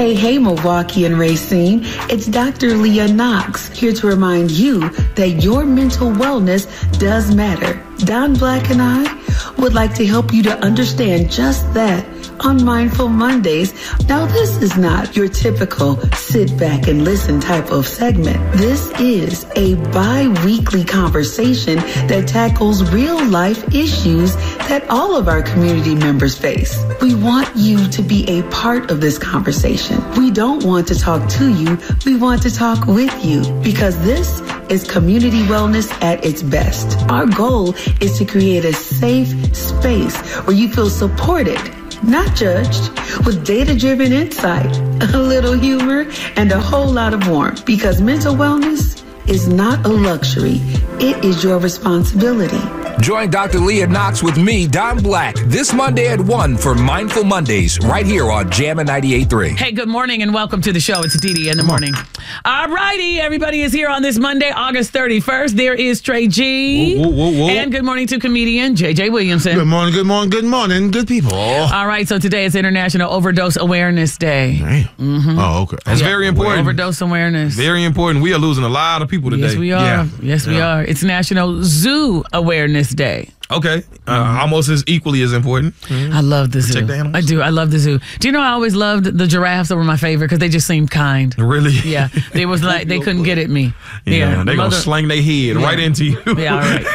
Hey, Milwaukee and Racine. It's Dr. Leah Knox here to remind you that your mental wellness does matter. Don Black and I would like to help you to understand just that on Mindful Mondays. Now, this is not your typical sit back and listen type of segment. This is a bi-weekly conversation that tackles real life issues that all of our community members face. We want you to be a part of this conversation. We don't want to talk to you. We want to talk with you because this is community wellness at its best. Our goal is to create a safe space where you feel supported, not judged, with data-driven insight, a little humor, and a whole lot of warmth. Because mental wellness is not a luxury. It is your responsibility. Join Dr. Leah Knox with me, Don Black, this Monday at 1 for Mindful Mondays, right here on Jammin' 98.3. Hey, good morning and welcome to the show. It's Dee in the morning. All righty, everybody is here on this Monday, August 31st. There is Trey G. Whoa. And good morning to comedian J.J. Williamson. Good morning, good people. All right, so today is International Overdose Awareness Day. Damn. Mm-hmm. Oh, okay. That's very important. Overdose awareness. Very important. We are losing a lot of people today. Yes, we are. Yeah. Yes, we are. It's National Zoo Awareness Day. Okay. Almost as equally as important. I love the zoo. Protect the animals? I do. I love the zoo. Do you know I always loved the giraffes? They were my favorite because they just seemed kind. Really? Yeah. They was like, they couldn't get at me. Yeah. They going to slang their head right into you. Yeah, all right.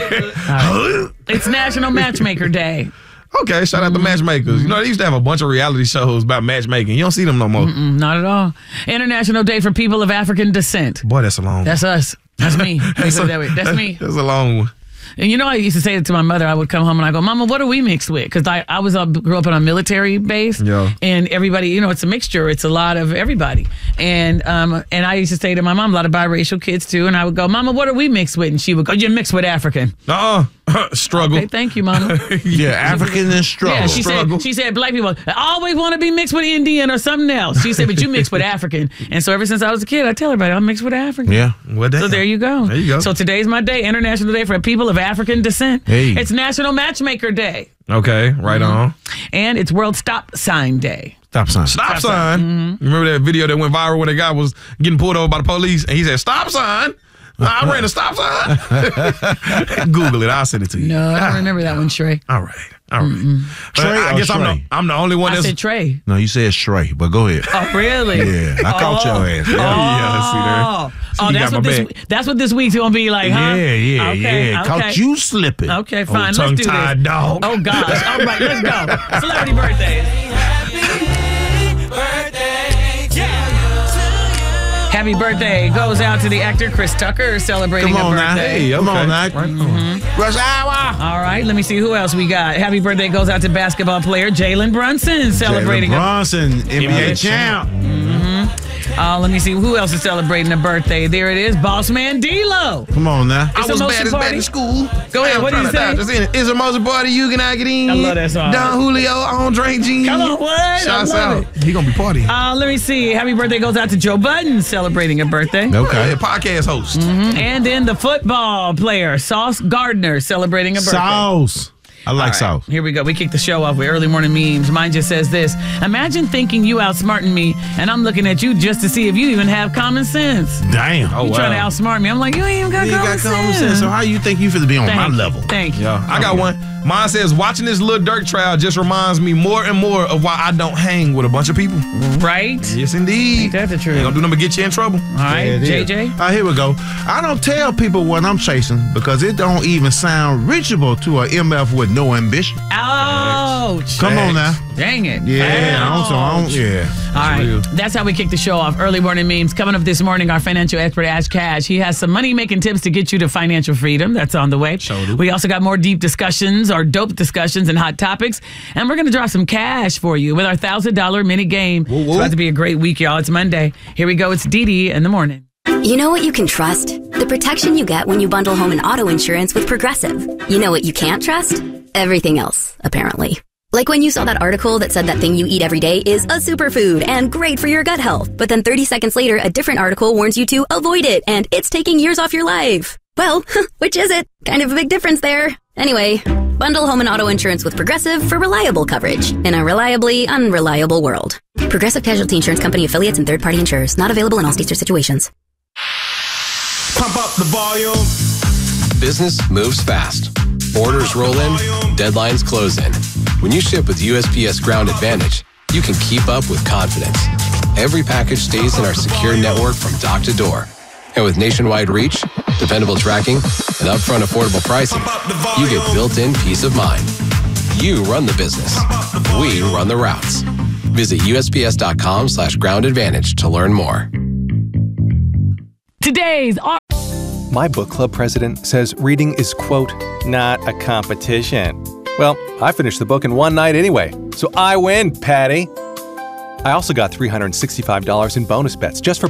All right. It's National Matchmaker Day. Okay, shout out to matchmakers. You know, they used to have a bunch of reality shows about matchmaking. You don't see them no more. Not at all. International Day for People of African Descent. Boy, that's a long one. That's us. That's me. That's me. That's a long one. And you know, I used to say it to my mother. I would come home and I go, Mama, what are we mixed with? Because I grew up on a military base, and everybody, you know, it's a mixture. It's a lot of everybody. And I used to say to my mom, a lot of biracial kids too. And I would go, Mama, what are we mixed with? And she would go, you're mixed with African. Struggle. Okay, thank you, Mama. Yeah, African and struggle. Yeah, she said black people always want to be mixed with Indian or something else. She said, but you mixed with African. And so ever since I was a kid, I tell everybody I'm mixed with African. Yeah. So there you go. There you go. So today's my day, International Day for People of African Descent. Hey. It's National Matchmaker Day. Okay, right on. And it's World Stop Sign Day. Stop sign. Stop sign. Mm-hmm. Remember that video that went viral when the guy was getting pulled over by the police and he said, stop sign. I ran a stop sign. Google it. I'll send it to you. No, I don't remember that one, Trey. All right. Trey, I guess I'm the only one I said Trey. No, you said Shrey, but go ahead. Oh, really? Yeah, I caught your ass. Yeah, see there. That's what this week's gonna be like, huh? Yeah. Okay. Caught you slipping. Okay, fine. Let's do this. Tongue-tied dog. Oh gosh. All right, let's go. Celebrity birthdays. Happy birthday goes out to the actor Chris Tucker celebrating a birthday. Come on now. Rush hour. All right, let me see who else we got. Happy birthday goes out to basketball player Jalen Brunson celebrating NBA champ. Let me see who else is celebrating a birthday. There it is, Boss Man D-Lo. Come on now. I was bad in school. Go ahead, what did you say? It's a most party you can not get in. I love that song. Don Julio, Andre G. Come on, what? Shouts I love out. He gonna be partying. Let me see. Happy birthday goes out to Joe Budden celebrating a birthday. Okay. Podcast host. And then the football player, Sauce Gardner, celebrating a birthday. Sauce. I like sauce. Here we go. We kick the show off with early morning memes. Mine just says this. Imagine thinking you outsmarting me, and I'm looking at you just to see if you even have common sense. Damn. You trying to outsmart me. I'm like, you ain't even got common sense. So how you think you finna be on my level? Thank you. I got one. Mine says, watching this Lil Durk trial just reminds me more and more of why I don't hang with a bunch of people. Right? Yes, indeed. Ain't that the truth? Ain't gonna do nothing but get you in trouble. All right, JJ? Here we go. I don't tell people what I'm chasing because it don't even sound reachable to an MF with no ambition. Ouch. Come on now. Dang it. Yeah, All right, that's how we kick the show off. Early morning memes. Coming up this morning, our financial expert, Ash Cash. He has some money-making tips to get you to financial freedom. That's on the way. We also got more deep discussions or dope discussions and hot topics. And we're going to draw some cash for you with our $1,000 mini game. It's about to be a great week, y'all. It's Monday. Here we go. It's Dee in the morning. You know what you can trust? The protection you get when you bundle home and auto insurance with Progressive. You know what you can't trust? Everything else, apparently. Like when you saw that article that said that thing you eat every day is a superfood and great for your gut health. But then 30 seconds later, a different article warns you to avoid it and it's taking years off your life. Well, which is it? Kind of a big difference there. Anyway, bundle home and auto insurance with Progressive for reliable coverage in a reliably unreliable world. Progressive Casualty Insurance Company affiliates and third-party insurers. Not available in all states or situations. Pump up the volume. Business moves fast. Orders roll in, deadlines close in. When you ship with USPS Ground Advantage, you can keep up with confidence. Every package stays in our secure network from dock to door. And with nationwide reach, dependable tracking, and upfront affordable pricing, you get built-in peace of mind. You run the business. We run the routes. Visit USPS.com/Ground Advantage to learn more. Today's My book club president says reading is, quote, not a competition. Well, I finished the book in one night anyway, so I win, Patty. I also got $365 in bonus bets just for